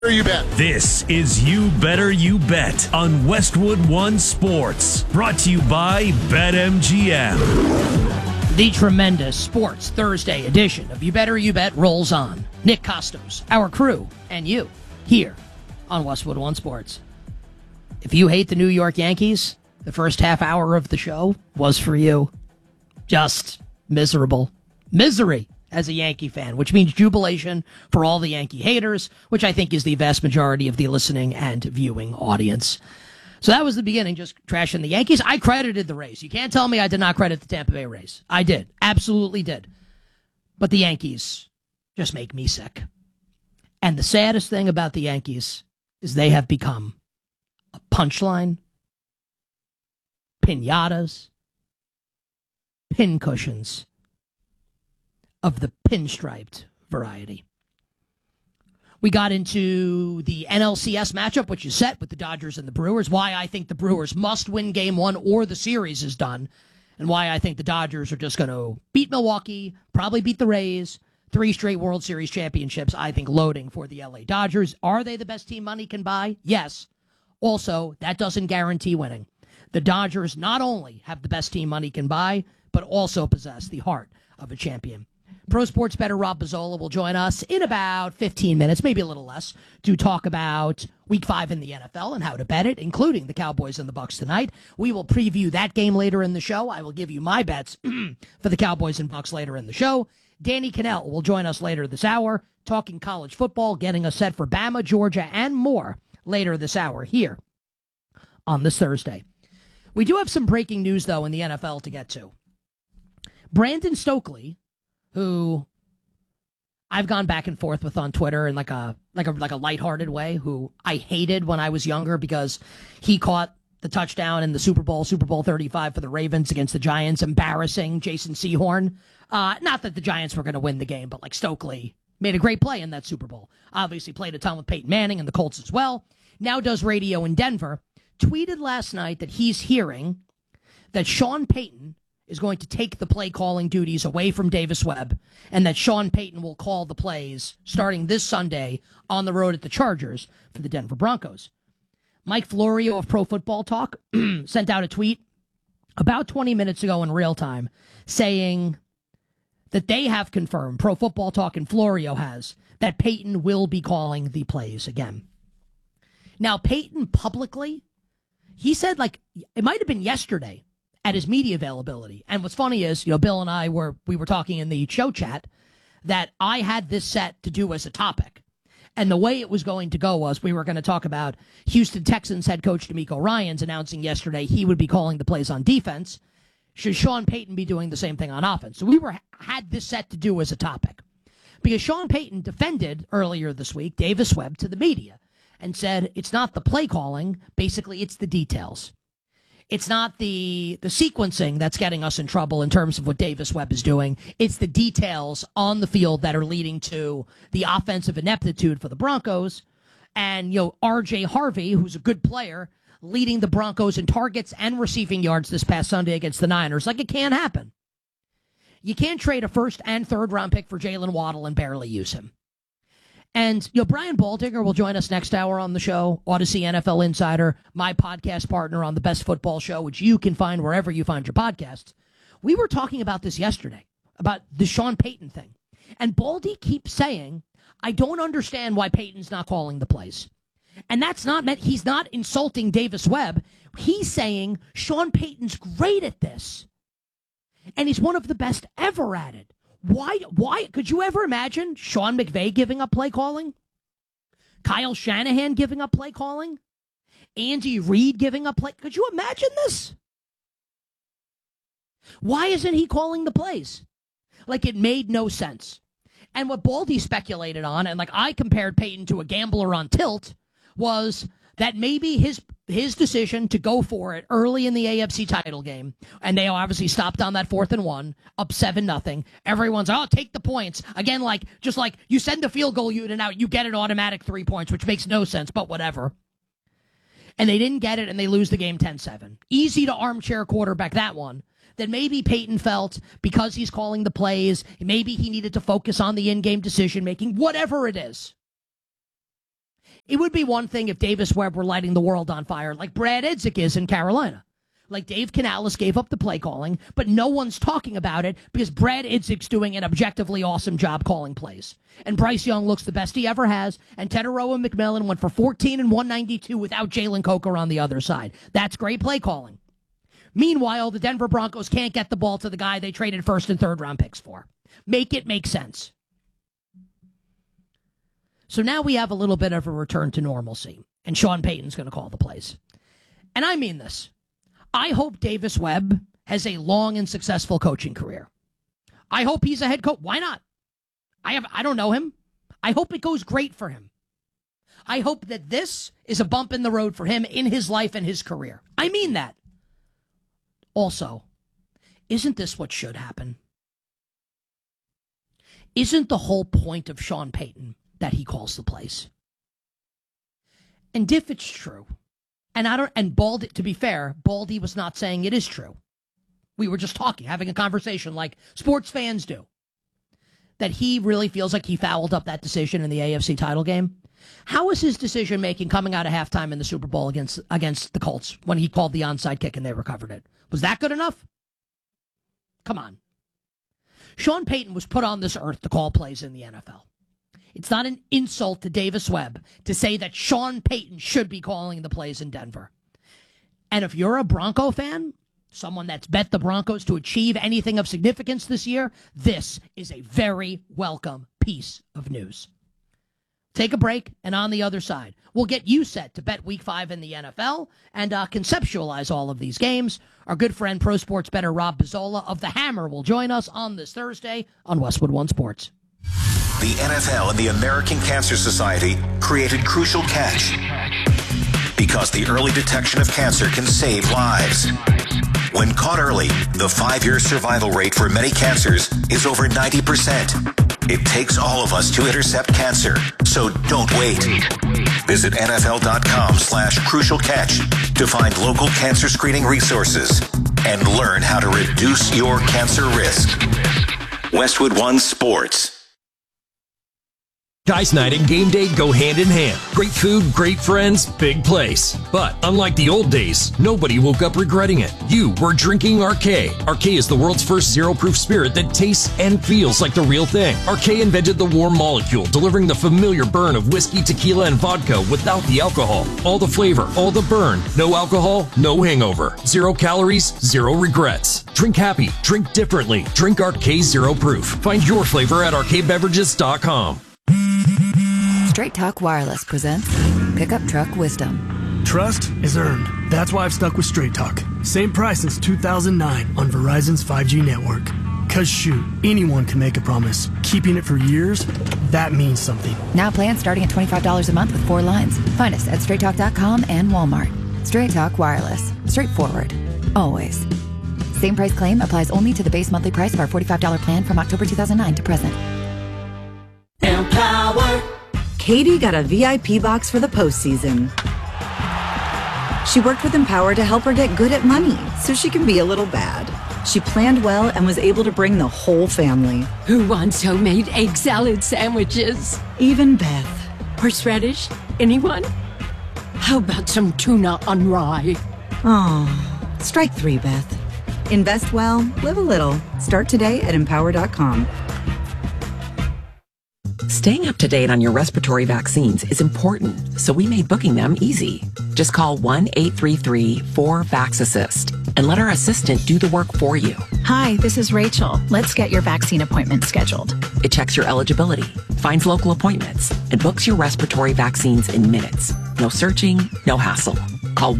You bet. This is You Better You Bet on Westwood One Sports. Brought to you by BetMGM. The tremendous Sports Thursday edition of You Better You Bet rolls on. Nick Costos, our crew, and you here on Westwood One Sports. If you hate the New York Yankees, the first half hour of the show was for you. Just miserable. Misery as a Yankee fan, which means jubilation for all the Yankee haters, which I think is the vast majority of the listening and viewing audience. So that was the beginning, just trashing the Yankees. I credited the Rays. You can't tell me I did not credit the Tampa Bay Rays. I did. Absolutely did. But the Yankees just make me sick. And the saddest thing about the Yankees is they have become a punchline, piñatas, pincushions of the pinstriped variety. We got into the NLCS matchup, which is set with the Dodgers and the Brewers, why I think the Brewers must win game one or the series is done, and why I think the Dodgers are just going to beat Milwaukee, probably beat the Rays, 3 straight World Series championships, I think, loading for the LA Dodgers. Are they the best team money can buy? Yes. Also, that doesn't guarantee winning. The Dodgers not only have the best team money can buy, but also possess the heart of a champion. Pro Sports Bettor Rob Pizzola will join us in about 15 minutes, maybe a little less, to talk about Week 5 in the NFL and how to bet it, including the Cowboys and the Bucs tonight. We will preview that game later in the show. I will give you my bets for the Cowboys and Bucs later in the show. Danny Cannell will join us later this hour, talking college football, getting us set for Bama, Georgia, and more later this hour here on this Thursday. We do have some breaking news, though, in the NFL to get to. Brandon Stokely, who I've gone back and forth with on Twitter in like a lighthearted way, who I hated when I was younger because he caught the touchdown in the Super Bowl 35 for the Ravens against the Giants, embarrassing Jason Sehorn. Not that the Giants were going to win the game, but like Stokely made a great play in that Super Bowl. Obviously played a ton with Peyton Manning and the Colts as well. Now does radio in Denver. Tweeted last night that he's hearing that Sean Payton is going to take the play-calling duties away from Davis Webb, and that Sean Payton will call the plays starting this Sunday on the road at the Chargers for the Denver Broncos. Mike Florio of Pro Football Talk sent out a tweet about 20 minutes ago in real time saying that they have confirmed, Pro Football Talk and Florio has, that Payton will be calling the plays again. Now, Payton publicly, he said, like, it might have been yesterday, at his media availability. And what's funny is, Bill and I were talking in the show chat that I had this set to do as a topic. And the way it was going to go was we were going to talk about Houston Texans head coach DeMeco Ryans announcing yesterday he would be calling the plays on defense. Should Sean Payton be doing the same thing on offense? So we had this set to do as a topic. Because Sean Payton defended earlier this week Davis Webb to the media and said it's not the play calling, basically it's the details. It's not the sequencing that's getting us in trouble in terms of what Davis Webb is doing. It's the details on the field that are leading to the offensive ineptitude for the Broncos. And, R.J. Harvey, who's a good player, leading the Broncos in targets and receiving yards this past Sunday against the Niners. Like, it can't happen. You can't trade a first and third round pick for Jalen Waddle and barely use him. And, Brian Baldinger will join us next hour on the show, Odyssey NFL Insider, my podcast partner on the Best Football Show, which you can find wherever you find your podcasts. We were talking about this yesterday, about the Sean Payton thing. And Baldy keeps saying, I don't understand why Payton's not calling the plays. And that's not meant, he's not insulting Davis Webb. He's saying Sean Payton's great at this. And he's one of the best ever at it. Why could you ever imagine Sean McVay giving up play calling? Kyle Shanahan giving up play calling? Andy Reid giving up play? Could you imagine this? Why isn't he calling the plays? Like, it made no sense. And what Baldy speculated on, and like I compared Payton to a gambler on tilt, was that maybe his decision to go for it early in the AFC title game, and they obviously stopped on that 4th and 1, up 7-0. Everyone's, take the points. Again, just like you send the field goal unit out, you get an automatic 3 points, which makes no sense, but whatever. And they didn't get it, and they lose the game 10-7. Easy to armchair quarterback that one. That maybe Payton felt because he's calling the plays, maybe he needed to focus on the in-game decision-making, whatever it is. It would be one thing if Davis Webb were lighting the world on fire like Brad Idzik is in Carolina. Like Dave Canales gave up the play calling, but no one's talking about it because Brad Idzik's doing an objectively awesome job calling plays. And Bryce Young looks the best he ever has, and Teteroa McMillan went for 14 and 192 without Jalen Coker on the other side. That's great play calling. Meanwhile, the Denver Broncos can't get the ball to the guy they traded first and third round picks for. Make it make sense. So now we have a little bit of a return to normalcy, and Sean Payton's going to call the plays. And I mean this. I hope Davis Webb has a long and successful coaching career. I hope he's a head coach. Why not? I don't know him. I hope it goes great for him. I hope that this is a bump in the road for him in his life and his career. I mean that. Also, isn't this what should happen? Isn't the whole point of Sean Payton that he calls the plays? And if it's true, and Baldy, to be fair, Baldy was not saying it is true. We were just talking, having a conversation like sports fans do. That he really feels like he fouled up that decision in the AFC title game. How was his decision-making coming out of halftime in the Super Bowl against the Colts when he called the onside kick and they recovered it? Was that good enough? Come on. Sean Payton was put on this earth to call plays in the NFL. It's not an insult to Davis Webb to say that Sean Payton should be calling the plays in Denver. And if you're a Bronco fan, someone that's bet the Broncos to achieve anything of significance this year, this is a very welcome piece of news. Take a break, and on the other side, we'll get you set to bet Week 5 in the NFL and conceptualize all of these games. Our good friend, pro sports bettor Rob Bizzola of The Hammer will join us on this Thursday on Westwood One Sports. The NFL and the American Cancer Society created Crucial Catch because the early detection of cancer can save lives. When caught early, the 5-year survival rate for many cancers is over 90%. It takes all of us to intercept cancer, so don't wait. Visit NFL.com/Crucial Catch to find local cancer screening resources and learn how to reduce your cancer risk. Westwood One Sports. Guys night and game day go hand in hand. Great food, great friends, big place. But unlike the old days, nobody woke up regretting it. You were drinking Arqué. Arqué is the world's first zero-proof spirit that tastes and feels like the real thing. Arqué invented the warm molecule, delivering the familiar burn of whiskey, tequila, and vodka without the alcohol. All the flavor, all the burn. No alcohol, no hangover. 0 calories, 0 regrets. Drink happy, drink differently. Drink Arqué Zero Proof. Find your flavor at arquebeverages.com. Straight Talk Wireless presents Pickup Truck Wisdom. Trust is earned. That's why I've stuck with Straight Talk. Same price since 2009 on Verizon's 5G network. Cause shoot, anyone can make a promise. Keeping it for years, that means something. Now plans starting at $25 a month with 4 lines. Find us at straighttalk.com and Walmart. Straight Talk Wireless. Straightforward. Always. Same price claim applies only to the base monthly price of our $45 plan from October 2009 to present. Empower. Katie got a VIP box for the postseason. She worked with Empower to help her get good at money so she can be a little bad. She planned well and was able to bring the whole family. Who wants homemade egg salad sandwiches? Even Beth. Horseradish? Anyone? How about some tuna on rye? Oh, strike 3, Beth. Invest well, live a little. Start today at empower.com. Staying up to date on your respiratory vaccines is important, so we made booking them easy. Just call 1-833-4VAX-ASSIST and let our assistant do the work for you. Hi, this is Rachel. Let's get your vaccine appointment scheduled. It checks your eligibility, finds local appointments, and books your respiratory vaccines in minutes. No searching, no hassle. Call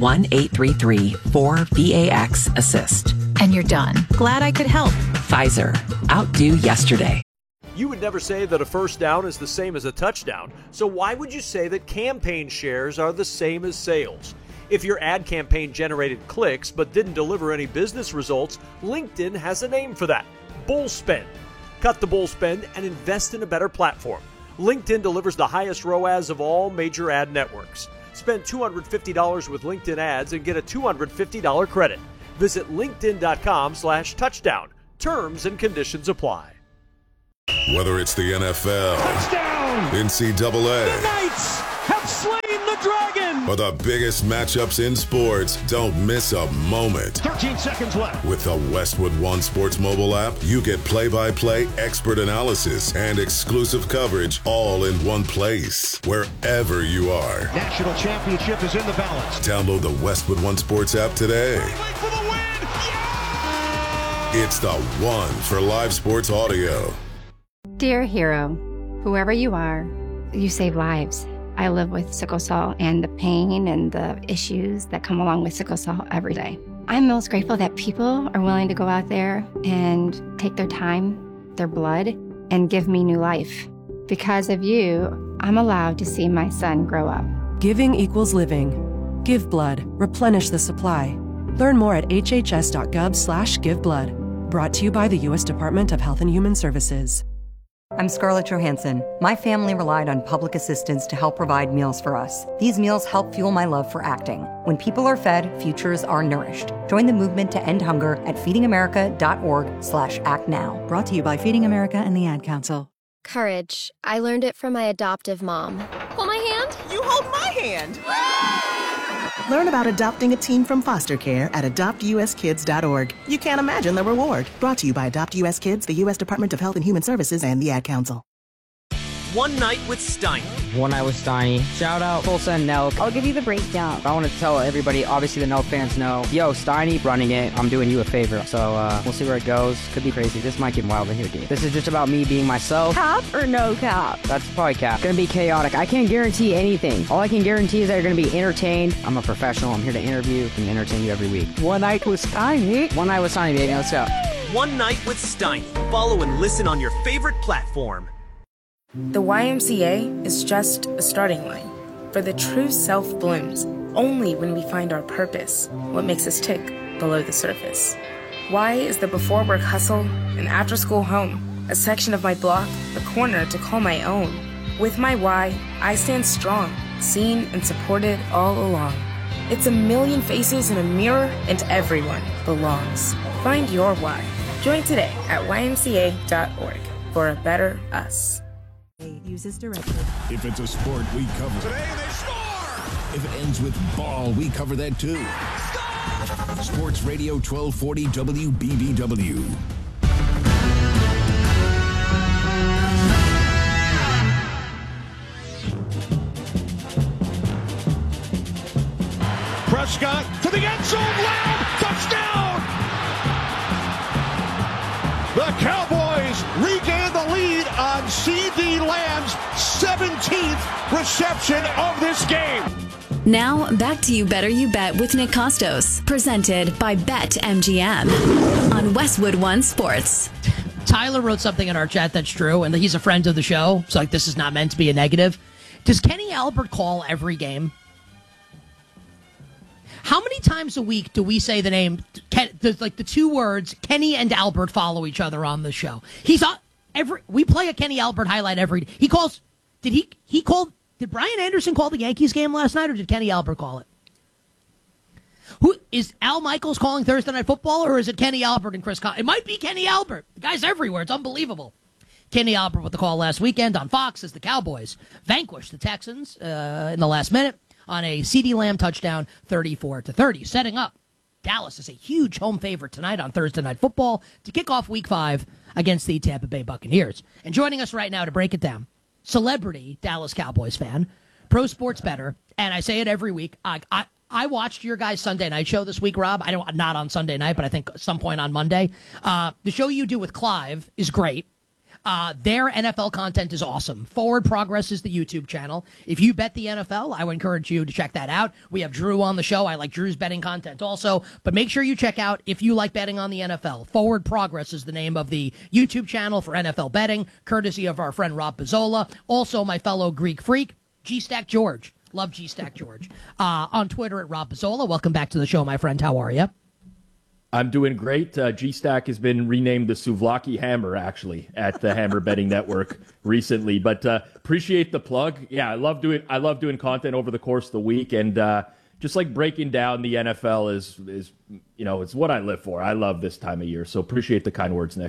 1-833-4VAX-ASSIST. And you're done. Glad I could help. Pfizer. Outdo yesterday. You would never say that a first down is the same as a touchdown, so why would you say that campaign shares are the same as sales? If your ad campaign generated clicks but didn't deliver any business results, LinkedIn has a name for that: bull spend. Cut the bull spend and invest in a better platform. LinkedIn delivers the highest ROAS of all major ad networks. Spend $250 with LinkedIn ads and get a $250 credit. Visit linkedin.com/touchdown. Terms and conditions apply. Whether it's the NFL, touchdown, NCAA, the Knights have slain the Dragon! For the biggest matchups in sports, don't miss a moment. 13 seconds left. With the Westwood One Sports mobile app, you get play-by-play expert analysis and exclusive coverage all in one place, wherever you are. National championship is in the balance. Download the Westwood One Sports app today. For the win! Yeah! It's the one for live sports audio. Dear hero, whoever you are, you save lives. I live with sickle cell and the pain and the issues that come along with sickle cell every day. I'm most grateful that people are willing to go out there and take their time, their blood, and give me new life. Because of you, I'm allowed to see my son grow up. Giving equals living. Give blood. Replenish the supply. Learn more at hhs.gov/giveblood. Brought to you by the U.S. Department of Health and Human Services. I'm Scarlett Johansson. My family relied on public assistance to help provide meals for us. These meals help fuel my love for acting. When people are fed, futures are nourished. Join the movement to end hunger at feedingamerica.org/actnow. Brought to you by Feeding America and the Ad Council. Courage. I learned it from my adoptive mom. Hold my hand. You hold my hand. Learn about adopting a teen from foster care at adoptuskids.org. You can't imagine the reward. Brought to you by Adopt US Kids, the U.S. Department of Health and Human Services, and the Ad Council. One Night with Steiny. One Night with Steiny. Shout out Tulsa and Nelk. I'll give you the breakdown. I want to tell everybody, obviously the Nelk fans know, yo, Steiny running it, I'm doing you a favor. So we'll see where it goes. Could be crazy. This might get wild in here, dude. This is just about me being myself. Cap or no cap? That's probably cap. Gonna be chaotic. I can't guarantee anything. All I can guarantee is that you're gonna be entertained. I'm a professional. I'm here to interview and entertain you every week. One Night with Steiny. One Night with Steiny, baby. Let's go. One Night with Steiny. Follow and listen on your favorite platform. The YMCA is just a starting line, for the true self blooms only when we find our purpose, what makes us tick below the surface. Y is the before work hustle and after school home, a section of my block, a corner to call my own. With my Y, I stand strong, seen and supported all along. It's a million faces in a mirror and everyone belongs. Find your Y. Join today at ymca.org for a better us. Uses directed. If it's a sport, we cover it. Today they score! If it ends with ball, we cover that too. Score! Sports Radio 1240 WBBW. Prescott to the end zone, Lamb, touchdown! The Cowboys regain the lead on C.D. Lamb's 17th reception of this game. Now, back to You Better You Bet with Nick Costos, presented by BetMGM on Westwood One Sports. Tyler wrote something in our chat that's true, and he's a friend of the show, so this is not meant to be a negative. Does Kenny Albert call every game? How many times a week do we say the name, the two words, Kenny and Albert follow each other on the show? We play a Kenny Albert highlight every day. He calls, did Brian Anderson call the Yankees game last night, or did Kenny Albert call it? Who is Al Michaels calling Thursday Night Football, or is it Kenny Albert and Chris Con? It might be Kenny Albert. The guy's everywhere. It's unbelievable. Kenny Albert with the call last weekend on Fox as the Cowboys vanquished the Texans in the last minute on a CeeDee Lamb touchdown, 34-30, setting up Dallas is a huge home favorite tonight on Thursday Night Football to kick off Week 5 against the Tampa Bay Buccaneers. And joining us right now to break it down, celebrity Dallas Cowboys fan, pro sports bettor, and I say it every week. I watched your guys' Sunday night show this week, Rob. Not on Sunday night, but I think some point on Monday. The show you do with Clive is great. Their NFL content is awesome. Forward Progress is the YouTube channel. If you bet the NFL, I would encourage you to check that out. We have Drew on the show. I like Drew's betting content also. But make sure you check out, if you like betting on the NFL, Forward Progress is the name of the YouTube channel for NFL betting, courtesy of our friend Rob Pizzola. Also, my fellow Greek freak, G-Stack George. Love G-Stack George. On Twitter at Rob Pizzola. Welcome back to the show, my friend. How are you? I'm doing great. G-Stack has been renamed the Souvlaki Hammer, actually, at the Hammer Betting Network recently. But appreciate the plug. Yeah, I love doing content over the course of the week, and just like breaking down the NFL is it's what I live for. I love this time of year, so appreciate the kind words, Nick.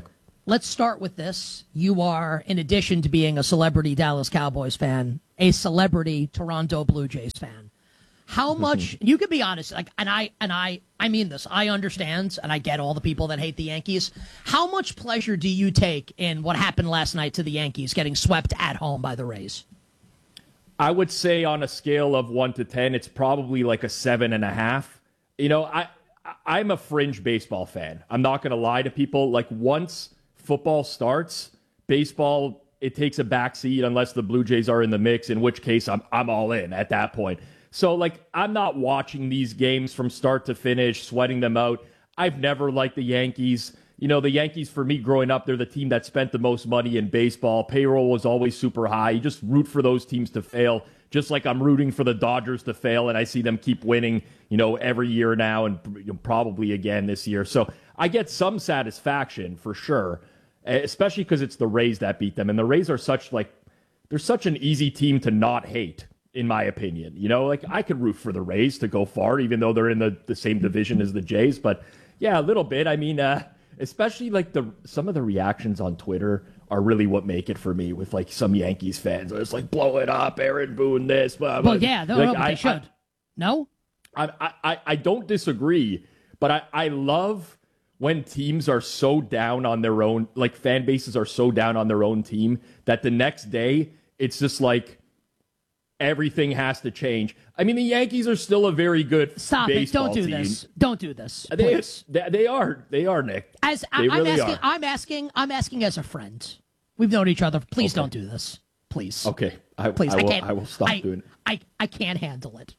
let's start with this. You are, in addition to being a celebrity Dallas Cowboys fan, a celebrity Toronto Blue Jays fan. How much, you can be honest, like, and I mean this, I understand, and I get all the people that hate the Yankees. How much pleasure do you take in what happened last night to the Yankees getting swept at home by the Rays? I would say on a scale of 1 to 10, it's probably like a 7.5. You know, I'm a fringe baseball fan. I'm not going to lie to people. Like, once football starts, baseball, it takes a backseat unless the Blue Jays are in the mix, in which case I'm all in at that point. So, like, I'm not watching these games from start to finish, sweating them out. I've never liked the Yankees. You know, the Yankees, for me growing up, they're the team that spent the most money in baseball. Payroll was always super high. You just root for those teams to fail, just like I'm rooting for the Dodgers to fail, and I see them keep winning, you know, every year now and probably again this year. So I get some satisfaction for sure, especially because it's the Rays that beat them. And the Rays are they're such an easy team to not hate, in my opinion. You know, like, I could root for the Rays to go far, even though they're in the same division as the Jays. But yeah, a little bit. I mean, especially like some of the reactions on Twitter are really what make it for me, with like some Yankees fans. It's like, blow it up, Aaron Boone, this. Blah, blah. Well, yeah, they should. No? I don't disagree, but I love when teams are so down on their own, like fan bases are so down on their own team, that the next day it's just like everything has to change. I mean, the Yankees are still a very good Stop baseball it. Don't do team. this. Don't do this. Please. They are, Nick. I'm asking as a friend. We've known each other. Please don't do this. Please. Okay. I will stop doing it. I can't handle it.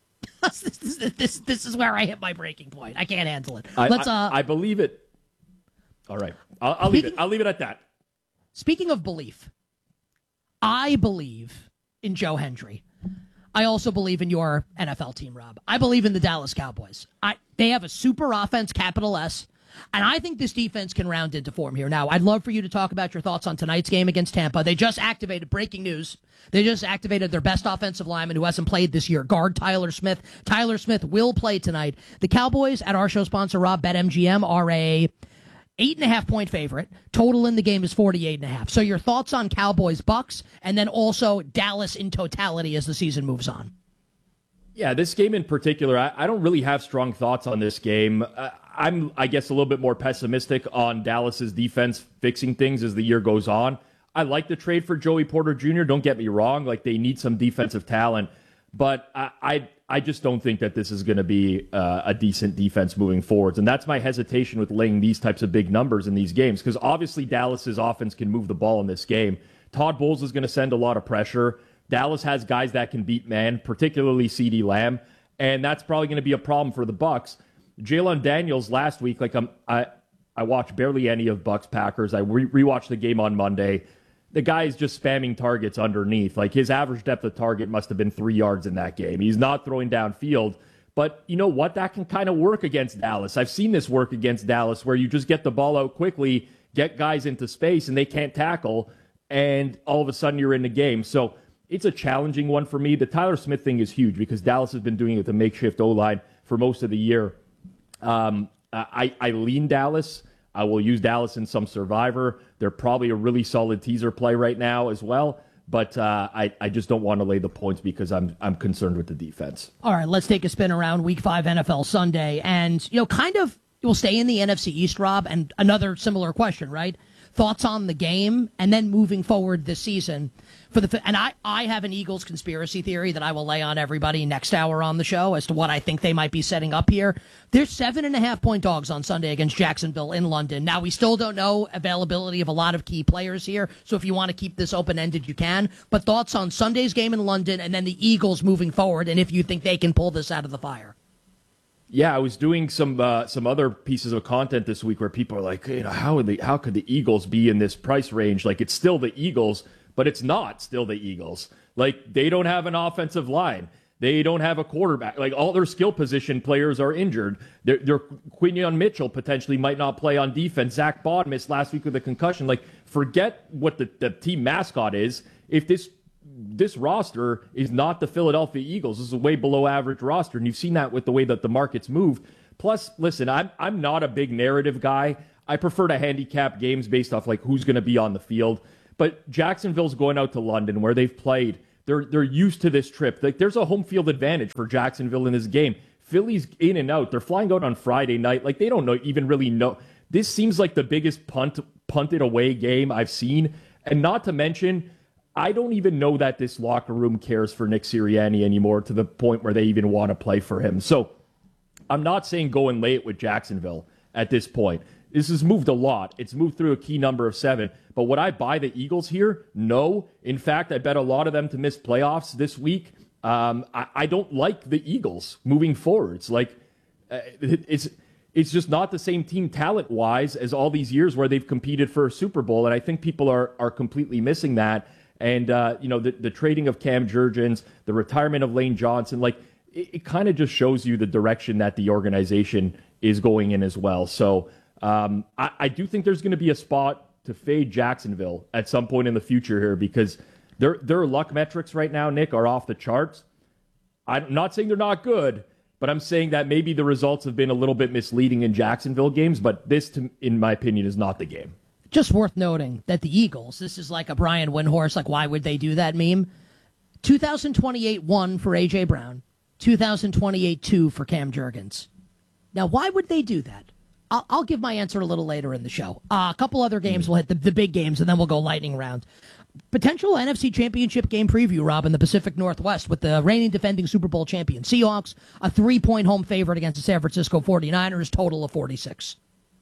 This is where I hit my breaking point. I can't handle it. I believe it. All right. I'll leave it. I'll leave it at that. Speaking of belief, I believe in Joe Hendry. I also believe in your NFL team, Rob. I believe in the Dallas Cowboys. They have a super offense, capital S, and I think this defense can round into form here. Now, I'd love for you to talk about your thoughts on tonight's game against Tampa. They just activated, breaking news, they just activated their best offensive lineman who hasn't played this year, guard Tyler Smith. Tyler Smith will play tonight. The Cowboys, at our show sponsor, Rob, BetMGM, are a 8.5-point favorite. Total in the game is 48.5. So your thoughts on Cowboys Bucks, and then also Dallas in totality as the season moves on. Yeah, this game in particular, I don't really have strong thoughts on this game. I'm, I guess, a little bit more pessimistic on Dallas's defense fixing things as the year goes on. I like the trade for Joey Porter Jr. Don't get me wrong. Like, they need some defensive talent. But I just don't think that this is going to be a decent defense moving forwards. And that's my hesitation with laying these types of big numbers in these games, because obviously Dallas's offense can move the ball in this game. Todd Bowles is going to send a lot of pressure. Dallas has guys that can beat man, particularly CeeDee Lamb, and that's probably going to be a problem for the Bucs. Jalen Daniels last week, I watched barely any of Bucs Packers. I rewatched the game on Monday. The guy is just spamming targets underneath. Like, his average depth of target must have been 3 yards in that game. He's not throwing downfield. But you know what? That can kind of work against Dallas. I've seen this work against Dallas, where you just get the ball out quickly, get guys into space, and they can't tackle, and all of a sudden you're in the game. So it's a challenging one for me. The Tyler Smith thing is huge because Dallas has been doing it with the makeshift O-line for most of the year. I lean Dallas. I will use Dallas in some Survivor. They're probably a really solid teaser play right now as well. But I just don't want to lay the points because I'm concerned with the defense. All right, let's take a spin around Week 5 NFL Sunday. And, we'll stay in the NFC East, Rob, and another similar question, right? Thoughts on the game, and then moving forward this season. And I have an Eagles conspiracy theory that I will lay on everybody next hour on the show as to what I think they might be setting up here. They're 7.5-point dogs on Sunday against Jacksonville in London. Now, we still don't know availability of a lot of key players here, so if you want to keep this open-ended, you can. But thoughts on Sunday's game in London and then the Eagles moving forward, and if you think they can pull this out of the fire. Yeah, I was doing some other pieces of content this week where people are like, how could the Eagles be in this price range? Like, it's still the Eagles, but it's not still the Eagles. Like, they don't have an offensive line. They don't have a quarterback. Like, all their skill position players are injured. Their Quinion Mitchell potentially might not play on defense. Zach Bond missed last week with a concussion. Like, forget what the team mascot is. If this roster is not the Philadelphia Eagles. This is a way below average roster, and you've seen that with the way that the market's moved. Plus, listen, I'm not a big narrative guy. I prefer to handicap games based off like who's going to be on the field. But Jacksonville's going out to London where they've played. They're used to this trip. Like there's a home field advantage for Jacksonville in this game. Philly's in and out. They're flying out on Friday night. Like they don't even really know. This seems like the biggest punted away game I've seen. And not to mention, I don't even know that this locker room cares for Nick Sirianni anymore to the point where they even want to play for him. So I'm not saying go and lay it with Jacksonville at this point. This has moved a lot. It's moved through a key number of 7. But would I buy the Eagles here? No. In fact, I bet a lot of them to miss playoffs this week. I don't like the Eagles moving forward. It's like it's just not the same team talent-wise as all these years where they've competed for a Super Bowl. And I think people are completely missing that. And, the trading of Cam Jurgens, the retirement of Lane Johnson, like it kind of just shows you the direction that the organization is going in as well. So I do think there's going to be a spot to fade Jacksonville at some point in the future here because their luck metrics right now, Nick, are off the charts. I'm not saying they're not good, but I'm saying that maybe the results have been a little bit misleading in Jacksonville games, but this, in my opinion, is not the game. Just worth noting that the Eagles, this is like a Brian Windhorst, like why would they do that meme? 2028-1 for A.J. Brown, 2028-2 for Cam Jurgens. Now, why would they do that? I'll give my answer a little later in the show. A couple other games, we'll hit the big games, and then we'll go lightning round. Potential NFC Championship game preview, Rob, in the Pacific Northwest with the reigning defending Super Bowl champion Seahawks, a 3-point home favorite against the San Francisco 49ers, total of 46.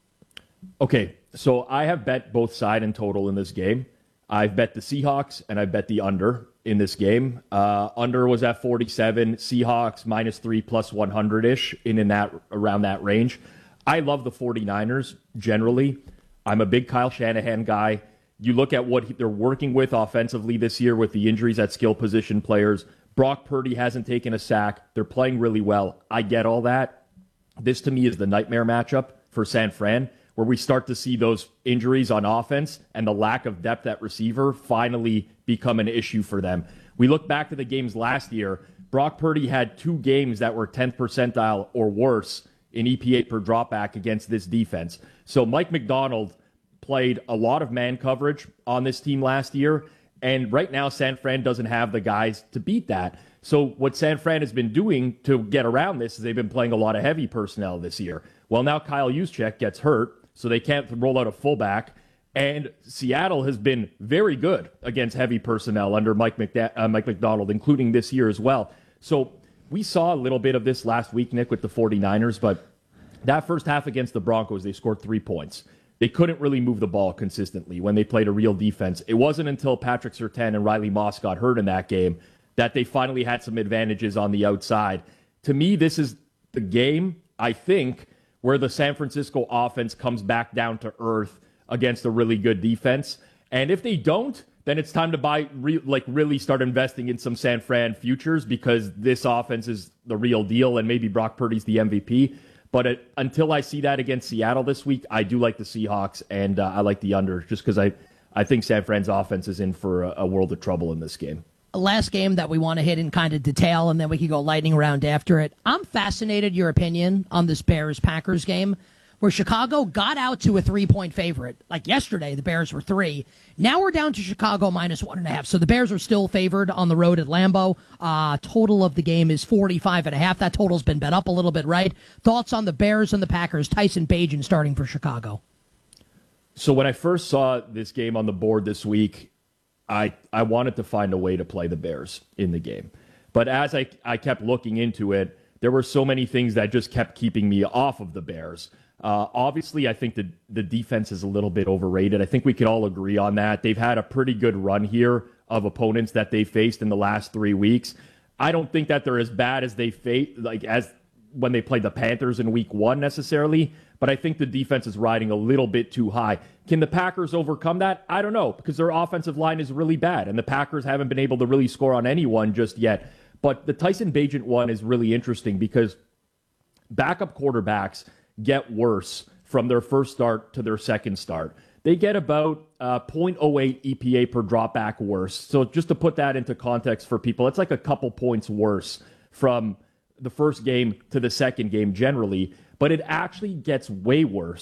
Okay, so I have bet both side and total in this game. I've bet the Seahawks, and I've bet the under in this game. Under was at 47, Seahawks -3 plus 100-ish in that around that range. I love the 49ers generally. I'm a big Kyle Shanahan guy. You look at what they're working with offensively this year with the injuries at skill position players. Brock Purdy hasn't taken a sack. They're playing really well. I get all that. This, to me, is the nightmare matchup for San Fran, where we start to see those injuries on offense and the lack of depth at receiver finally become an issue for them. We look back to the games last year. Brock Purdy had 2 games that were 10th percentile or worse in EPA per dropback against this defense. So Mike McDonald played a lot of man coverage on this team last year, and right now San Fran doesn't have the guys to beat that. So what San Fran has been doing to get around this is they've been playing a lot of heavy personnel this year. Well, now Kyle Juszczyk gets hurt, so they can't roll out a fullback, and Seattle has been very good against heavy personnel under Mike McDonald, including this year as well. So we saw a little bit of this last week, Nick, with the 49ers, but that first half against the Broncos, they scored 3 points. They couldn't really move the ball consistently when they played a real defense. It wasn't until Patrick Surtain and Riley Moss got hurt in that game that they finally had some advantages on the outside. To me, this is the game, I think, where the San Francisco offense comes back down to earth against a really good defense. And if they don't, then it's time to really start investing in some San Fran futures because this offense is the real deal and maybe Brock Purdy's the MVP. But until I see that against Seattle this week, I do like the Seahawks and I like the under just because I think San Fran's offense is in for a world of trouble in this game. Last game that we want to hit in kind of detail, and then we can go lightning round after it. I'm fascinated, your opinion on this Bears-Packers game, where Chicago got out to a 3-point favorite. Like yesterday, the Bears were 3. Now we're down to Chicago -1.5. So the Bears are still favored on the road at Lambeau. Total of the game is 45.5. That total's been bet up a little bit, right? Thoughts on the Bears and the Packers? Tyson Bagent starting for Chicago. So when I first saw this game on the board this week, I wanted to find a way to play the Bears in the game. But as I kept looking into it, there were so many things that just kept keeping me off of the Bears. Obviously, I think the defense is a little bit overrated. I think we can all agree on that. They've had a pretty good run here of opponents that they faced in the last 3 weeks. I don't think that they're as bad as they faced, as when they played the Panthers in week 1 necessarily, but I think the defense is riding a little bit too high. Can the Packers overcome that? I don't know, because their offensive line is really bad, and the Packers haven't been able to really score on anyone just yet. But the Tyson Bagent one is really interesting because backup quarterbacks get worse from their first start to their second start. They get about 0.08 EPA per dropback worse. So just to put that into context for people, it's like a couple points worse from the first game to the second game generally, but it actually gets way worse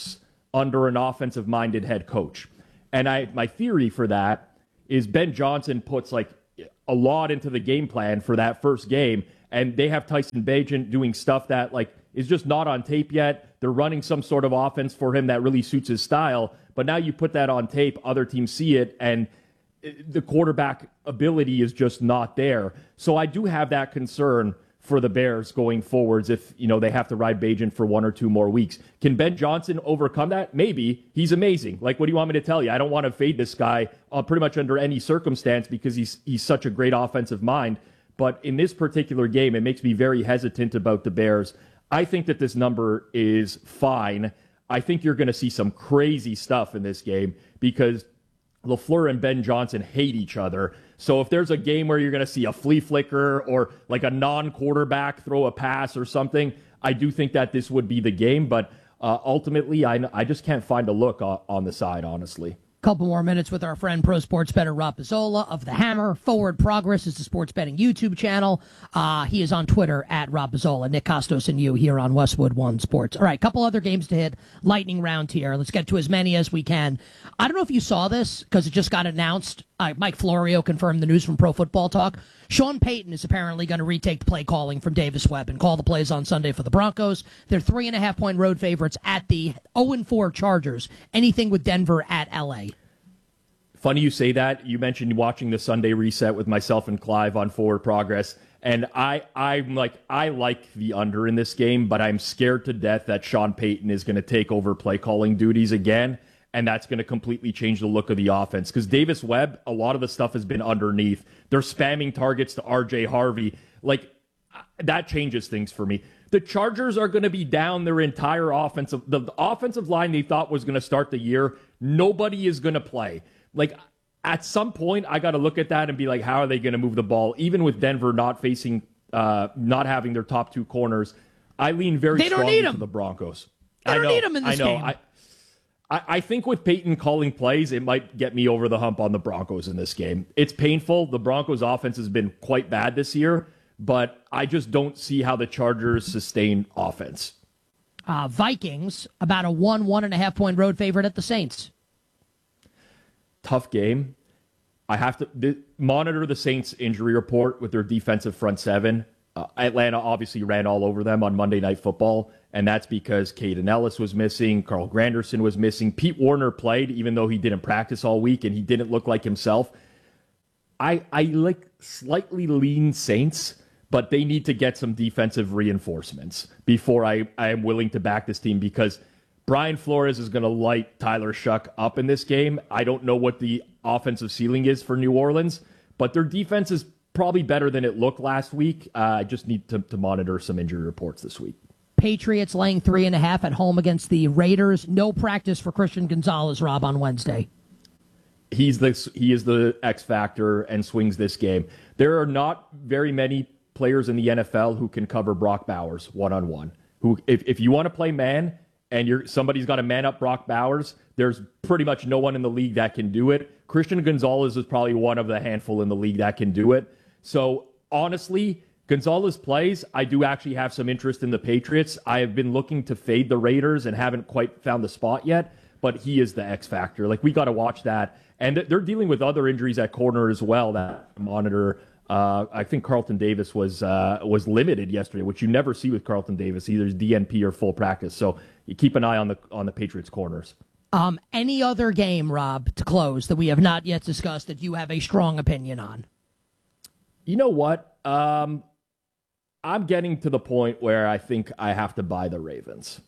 under an offensive-minded head coach. And my theory for that is Ben Johnson puts like a lot into the game plan for that first game, and they have Tyson Bagent doing stuff that like is just not on tape yet. They're running some sort of offense for him that really suits his style, but now you put that on tape, other teams see it, and the quarterback ability is just not there. So I do have that concern for the Bears going forwards if, they have to ride Bagent for 1 or 2 more weeks. Can Ben Johnson overcome that? Maybe. He's amazing. Like, what do you want me to tell you? I don't want to fade this guy pretty much under any circumstance because he's such a great offensive mind. But in this particular game, it makes me very hesitant about the Bears. I think that this number is fine. I think you're going to see some crazy stuff in this game because LaFleur and Ben Johnson hate each other. So if there's a game where you're going to see a flea flicker or like a non-quarterback throw a pass or something, I do think that this would be the game. But ultimately, I just can't find a look on the side, honestly. Couple more minutes with our friend Pro Sports Bettor Rob Pizzola of The Hammer. Forward Progress is the sports betting YouTube channel. He is on Twitter at Rob Pizzola. Nick Costos and you here on Westwood One Sports. All right, couple other games to hit. Lightning round here. Let's get to as many as we can. I don't know if you saw this because it just got announced. Mike Florio confirmed the news from Pro Football Talk. Sean Payton is apparently going to retake the play calling from Davis Webb and call the plays on Sunday for the Broncos. They're 3.5-point road favorites at the 0-4 Chargers. Anything with Denver at L.A. Funny you say that. You mentioned watching the Sunday reset with myself and Clive on Forward Progress. And I like the under in this game, but I'm scared to death that Sean Payton is going to take over play calling duties again. And that's going to completely change the look of the offense. Because Davis Webb, a lot of the stuff has been underneath. They're spamming targets to R.J. Harvey. Like, that changes things for me. The Chargers are going to be down their entire offensive. The offensive line they thought was going to start the year, nobody is going to play. Like, at some point, I got to look at that and be like, how are they going to move the ball? Even with Denver not having their top 2 corners, I lean very strongly to the Broncos. They don't need them in this game. I think with Peyton calling plays, it might get me over the hump on the Broncos in this game. It's painful. The Broncos' offense has been quite bad this year, but I just don't see how the Chargers sustain offense. Vikings, about a 1.5-point road favorite at the Saints. Tough game. I have to monitor the Saints injury report with their defensive front seven. Atlanta obviously ran all over them on Monday Night Football, and that's because Caden Ellis was missing, Carl Granderson was missing. Pete Warner played, even though he didn't practice all week, and he didn't look like himself. I like slightly lean Saints, but they need to get some defensive reinforcements before I am willing to back this team because Brian Flores is going to light Tyler Shuck up in this game. I don't know what the offensive ceiling is for New Orleans, but their defense is probably better than it looked last week. I just need to monitor some injury reports this week. Patriots laying 3.5 at home against the Raiders. No practice for Christian Gonzalez, Rob, on Wednesday. He is the X factor and swings this game. There are not very many players in the NFL who can cover Brock Bowers one-on-one. Who, if you want to play man and somebody's got to man up Brock Bowers, there's pretty much no one in the league that can do it. Christian Gonzalez is probably one of the handful in the league that can do it. So honestly, Gonzalez plays. I do actually have some interest in the Patriots. I have been looking to fade the Raiders and haven't quite found the spot yet, but he is the X factor. Like, we got to watch that. And they're dealing with other injuries at corner as well that monitor. I think Carlton Davis was limited yesterday, which you never see with Carlton Davis, either DNP or full practice. So you keep an eye on the Patriots corners. Any other game, Rob, to close that we have not yet discussed that you have a strong opinion on? You know what? I'm getting to the point where I think I have to buy the Ravens.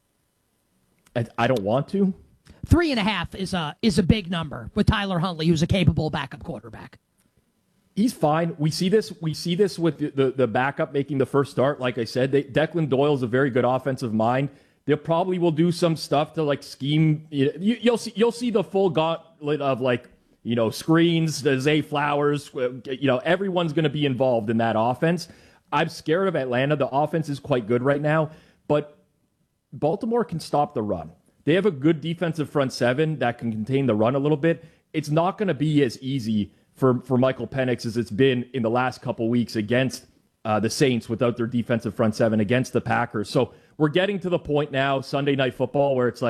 I don't want to. 3.5 is a big number with Tyler Huntley, who's a capable backup quarterback. He's fine. We see this with the backup making the first start. Like I said, Declan Doyle's a very good offensive mind. They probably will do some stuff to like scheme. You'll see the full gauntlet of screens, the Zay Flowers. Everyone's going to be involved in that offense. I'm scared of Atlanta. The offense is quite good right now, but Baltimore can stop the run. They have a good defensive front seven that can contain the run a little bit. It's not going to be as easy for Michael Penix as it's been in the last couple weeks against the Saints without their defensive front seven against the Packers. So we're getting to the point now, Sunday Night Football, where it's like,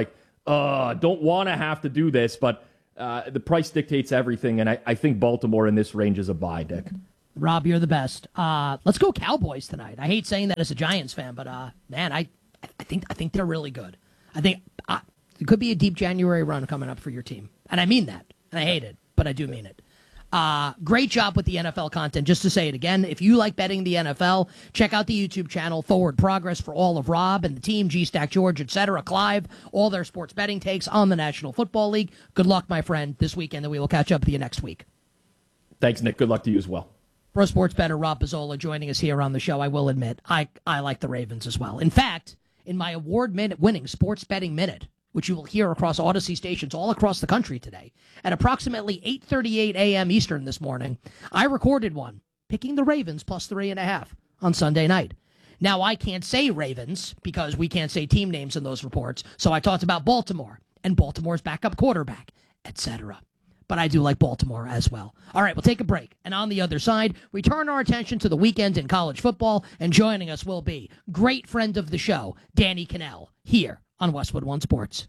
don't want to have to do this, but the price dictates everything, and I think Baltimore in this range is a buy, Dick. Rob, you're the best. Let's go Cowboys tonight. I hate saying that as a Giants fan, but man, I think they're really good. I think it could be a deep January run coming up for your team, and I mean that. And I hate it, but I do mean it. Great job with the NFL content. Just to say it again, if you like betting the NFL, check out the YouTube channel Forward Progress for all of Rob and the team, G-Stack, George, etc., Clive, all their sports betting takes on the National Football League. Good luck, my friend, this weekend, and we will catch up with you next week. Thanks, Nick. Good luck to you as well. Pro sports bettor Rob Pizzola joining us here on the show. I will admit, I like the Ravens as well. In fact, in my award-winning Sports Betting Minute, which you will hear across Odyssey stations all across the country today, at approximately 8:38 a.m. Eastern this morning, I recorded one, picking the Ravens plus 3.5 on Sunday night. Now, I can't say Ravens because we can't say team names in those reports, so I talked about Baltimore and Baltimore's backup quarterback, etc. But I do like Baltimore as well. All right, we'll take a break. And on the other side, we turn our attention to the weekend in college football, and joining us will be great friend of the show, Danny Kanell, here on Westwood One Sports.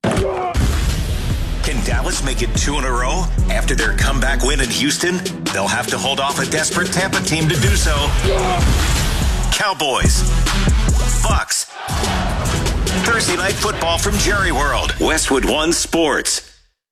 Can Dallas make it 2 in a row? After their comeback win in Houston, they'll have to hold off a desperate Tampa team to do so. Cowboys. Bucks. Thursday Night Football from Jerry World. Westwood One Sports.